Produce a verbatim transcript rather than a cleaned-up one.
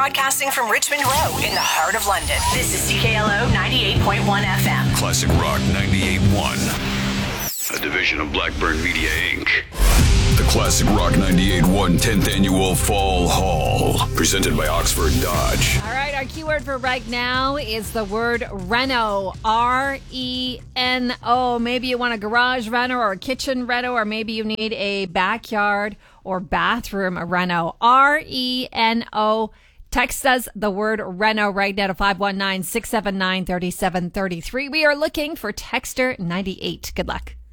broadcasting from Richmond Road in the heart of London. This is C K L O ninety-eight point one F M. Classic Rock ninety-eight point one. A division of Blackburn Media, Incorporated. The Classic Rock ninety-eight point one tenth Annual Fall Haul. Presented by Oxford Dodge. All right, our keyword for right now is the word reno. R E N O. Maybe you want a garage reno or a kitchen reno, or maybe you need a backyard or bathroom reno. R E N O. Text us the word reno right now to five one nine, six seven nine, three seven three three. We are looking for Texter ninety-eight. Good luck.